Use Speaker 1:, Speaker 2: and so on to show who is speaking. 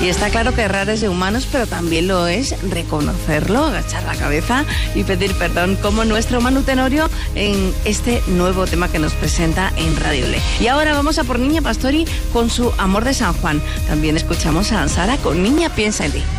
Speaker 1: Y está claro que errar es de humanos, pero también lo es reconocerlo, agachar la cabeza y pedir perdón, como nuestro Manu Tenorio en este nuevo tema que nos presenta en Radio Le. Y ahora vamos a por Niña Pastori con su Amor de San Juan. También escuchamos a Ansara con Niña Piensa en Ti.